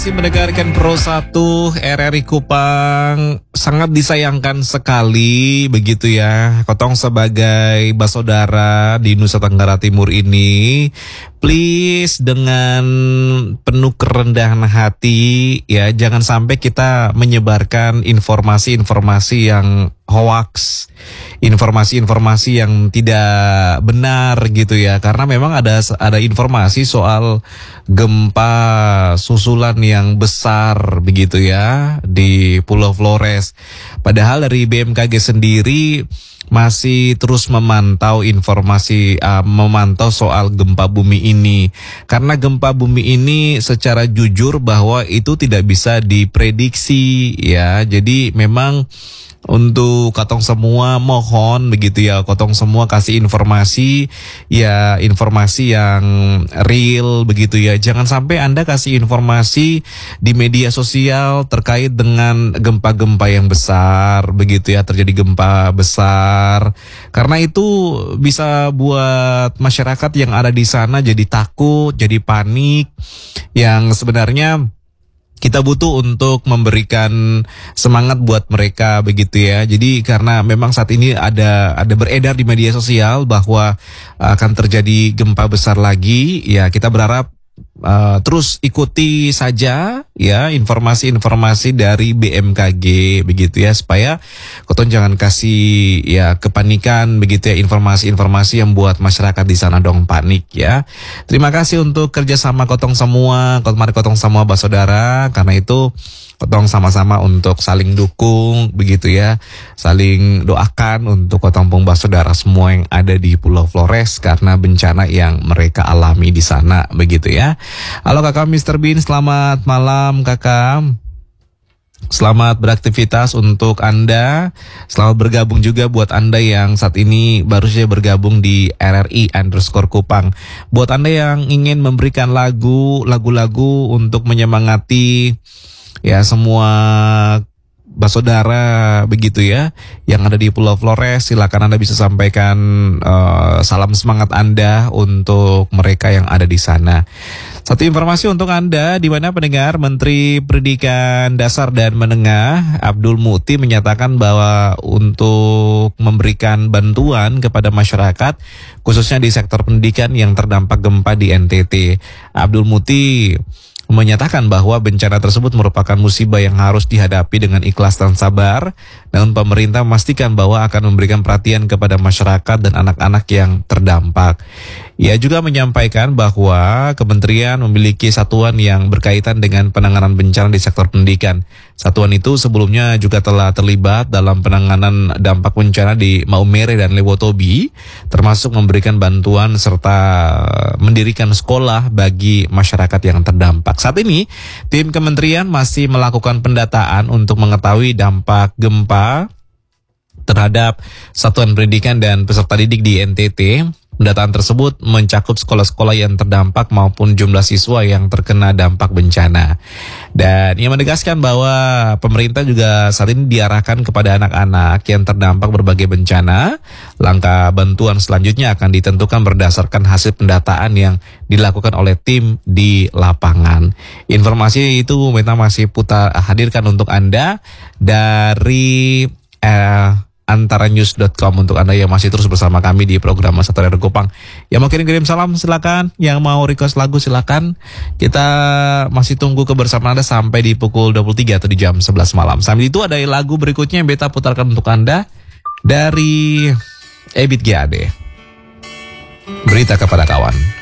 Masih mendengarkan Pro 1 RRI Kupang, sangat disayangkan sekali begitu ya. Kotong sebagai basodara di Nusa Tenggara Timur ini, please dengan penuh kerendahan hati ya, jangan sampai kita menyebarkan informasi-informasi yang hoax, informasi-informasi yang tidak benar gitu ya. Karena memang ada informasi soal gempa susulan yang besar begitu ya di Pulau Flores. Padahal dari BMKG sendiri masih terus memantau informasi, memantau soal gempa bumi ini. Karena gempa bumi ini secara jujur bahwa itu tidak bisa diprediksi ya. Jadi memang untuk Kotong semua mohon begitu ya, Kotong semua kasih informasi ya, informasi yang real begitu ya. Jangan sampai Anda kasih informasi di media sosial terkait dengan gempa-gempa yang besar begitu ya, terjadi gempa besar. Karena itu bisa buat masyarakat yang ada di sana jadi takut, jadi panik, yang sebenarnya kita butuh untuk memberikan semangat buat mereka begitu ya. Jadi karena memang saat ini ada beredar di media sosial bahwa akan terjadi gempa besar lagi, ya kita berharap terus ikuti saja ya informasi-informasi dari BMKG begitu ya, supaya Kotong jangan kasih ya kepanikan begitu ya, informasi-informasi yang buat masyarakat di sana dong panik ya. Terima kasih untuk kerjasama Kotong semua, mari Kotong semua basodara, karena itu Kotong sama-sama untuk saling dukung begitu ya, saling doakan untuk Kotong pung basodara semua yang ada di Pulau Flores karena bencana yang mereka alami di sana begitu ya. Halo kakak Mr. Bean, selamat malam kakak. Selamat beraktivitas untuk Anda. Selamat bergabung juga buat Anda yang saat ini baru saja bergabung di RRI_Kupang. Buat Anda yang ingin memberikan lagu-lagu untuk menyemangati ya semua basodara begitu ya yang ada di Pulau Flores, silakan Anda bisa sampaikan salam semangat Anda untuk mereka yang ada di sana. Satu informasi untuk Anda, di mana pendengar, Menteri Pendidikan Dasar dan Menengah Abdul Muti menyatakan bahwa untuk memberikan bantuan kepada masyarakat khususnya di sektor pendidikan yang terdampak gempa di NTT. Abdul Muti menyatakan bahwa bencana tersebut merupakan musibah yang harus dihadapi dengan ikhlas dan sabar, namun pemerintah memastikan bahwa akan memberikan perhatian kepada masyarakat dan anak-anak yang terdampak. Ia juga menyampaikan bahwa kementerian memiliki satuan yang berkaitan dengan penanganan bencana di sektor pendidikan. Satuan itu sebelumnya juga telah terlibat dalam penanganan dampak bencana di Maumere dan Lewotobi, termasuk memberikan bantuan serta mendirikan sekolah bagi masyarakat yang terdampak. Saat ini, tim kementerian masih melakukan pendataan untuk mengetahui dampak gempa terhadap satuan pendidikan dan peserta didik di NTT. Pendataan tersebut mencakup sekolah-sekolah yang terdampak maupun jumlah siswa yang terkena dampak bencana. Dan ia menegaskan bahwa pemerintah juga saat ini diarahkan kepada anak-anak yang terdampak berbagai bencana. Langkah bantuan selanjutnya akan ditentukan berdasarkan hasil pendataan yang dilakukan oleh tim di lapangan. Informasi itu kita masih hadirkan untuk Anda dari antaranews.com untuk Anda yang masih terus bersama kami di program Satu RRI Kupang. Yang mau kirim salam silakan, yang mau request lagu silakan. Kita masih tunggu kebersamaan Anda sampai di pukul 23 atau di jam 11 malam. Sambil itu ada lagu berikutnya yang beta putarkan untuk Anda dari Ebit GAD. Berita kepada kawan.